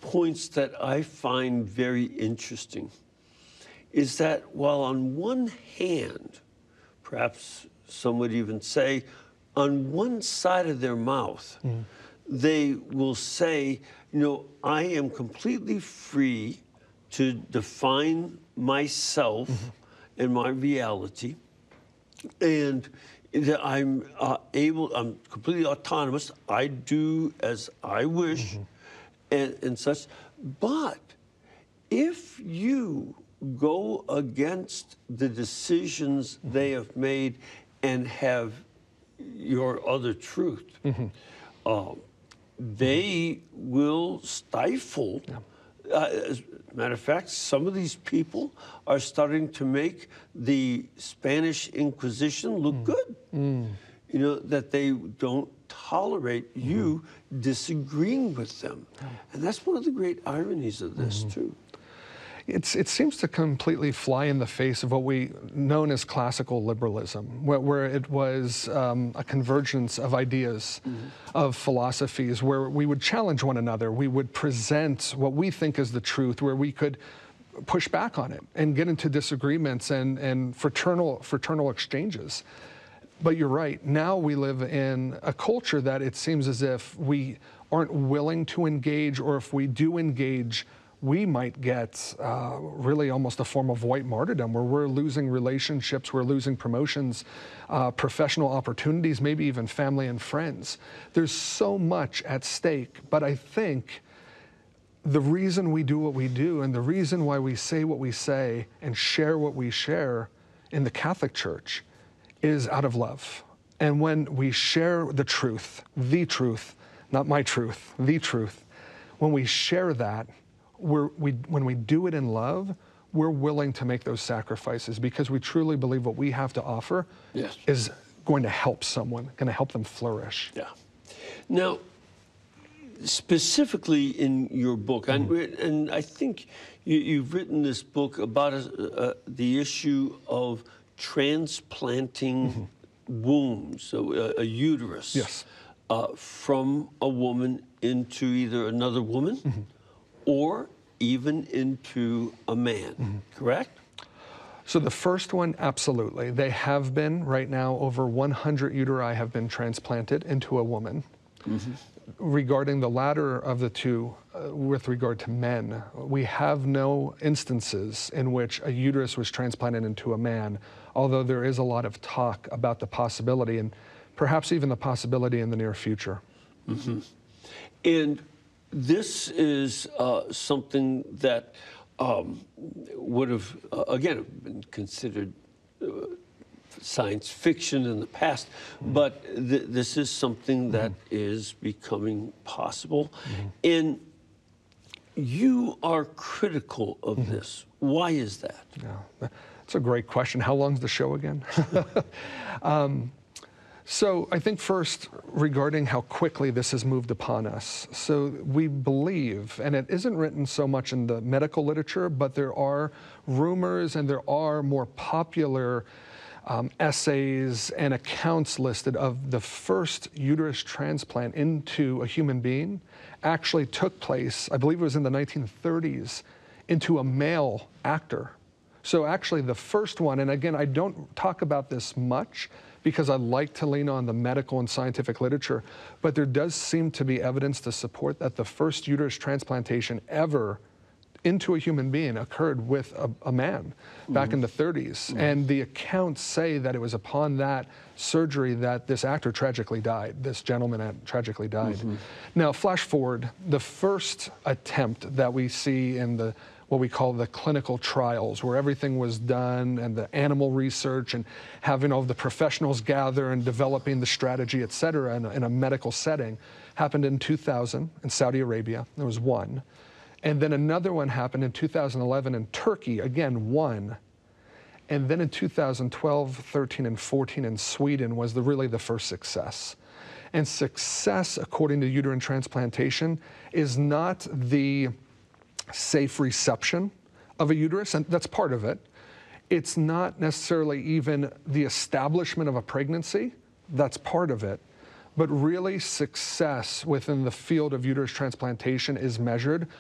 points that I find very interesting is that while on one hand, perhaps some would even say, on one side of their mouth, they will say, you know, I am completely free to define myself and my reality, and that I'm I'm completely autonomous. I do as I wish, and such. But if you go against the decisions they have made and have your other truth, they will stifle. As a matter of fact, some of these people are starting to make the Spanish Inquisition look good. You know, that they don't tolerate you disagreeing with them. And that's one of the great ironies of this, too. It seems to completely fly in the face of what we known as classical liberalism, where it was a convergence of ideas, of philosophies, where we would challenge one another. We would present what we think is the truth, where we could push back on it and get into disagreements and fraternal exchanges. But you're right, now we live in a culture that it seems as if we aren't willing to engage, or if we do engage, we might get really almost a form of white martyrdom, where we're losing relationships, we're losing promotions, professional opportunities, maybe even family and friends. There's so much at stake, but I think the reason we do what we do and the reason why we say what we say and share what we share in the Catholic Church is out of love. And when we share the truth, not my truth, the truth, when we share that, when we do it in love, we're willing to make those sacrifices because we truly believe what we have to offer is going to help someone, going to help them flourish. Yeah. Now, specifically in your book, and I think you've written this book about the issue of transplanting wombs, so a uterus, from a woman into either another woman or even into a man, correct? So the first one, absolutely. They have been, right now, over 100 uteri have been transplanted into a woman. Regarding the latter of the two, with regard to men, we have no instances in which a uterus was transplanted into a man, although there is a lot of talk about the possibility, and perhaps even the possibility in the near future. And this is something that would have, again, been considered science fiction in the past, but this is something that is becoming possible. And you are critical of this. Why is that? Yeah, that's a great question. How long's the show again? So I think first, regarding how quickly this has moved upon us. So we believe, and it isn't written so much in the medical literature, but there are rumors and there are more popular essays and accounts listed of the first uterus transplant into a human being actually took place, I believe it was in the 1930s, into a male actor. So actually the first one, and again, I don't talk about this much, because I like to lean on the medical and scientific literature, but there does seem to be evidence to support that the first uterus transplantation ever into a human being occurred with a man back in the 30s. And the accounts say that it was upon that surgery that this actor tragically died, this gentleman tragically died. Now, flash forward, the first attempt that we see in what we call the clinical trials, where everything was done and the animal research and having all of the professionals gather and developing the strategy, et cetera, in a medical setting, happened in 2000 in Saudi Arabia. There was one. And then another one happened in 2011 in Turkey, again, one. And then in 2012, 13, and 14 in Sweden was really the first success. And success, according to uterine transplantation, is not the safe reception of a uterus, and that's part of it. It's not necessarily even the establishment of a pregnancy, that's part of it. But really, success within the field of uterus transplantation is measured